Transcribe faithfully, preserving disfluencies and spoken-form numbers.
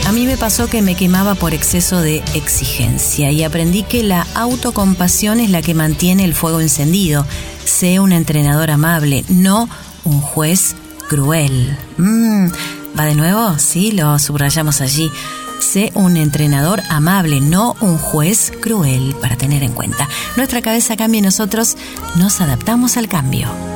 A mí me pasó que me quemaba por exceso de exigencia y aprendí que la autocompasión es la que mantiene el fuego encendido. Sé un entrenador amable, no un juez cruel. Mm, ¿Va de nuevo? Sí, lo subrayamos allí. Sé un entrenador amable, no un juez cruel, para tener en cuenta. Nuestra cabeza cambia y nosotros nos adaptamos al cambio.